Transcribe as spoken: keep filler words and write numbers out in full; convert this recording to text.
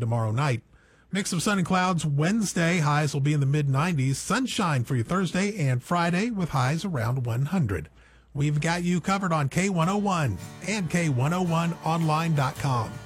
tomorrow night. Mix of sun and clouds Wednesday. Highs will be in the mid nineties. Sunshine for you Thursday and Friday with highs around one hundred. We've got you covered on K one oh one and K one oh one online dot com.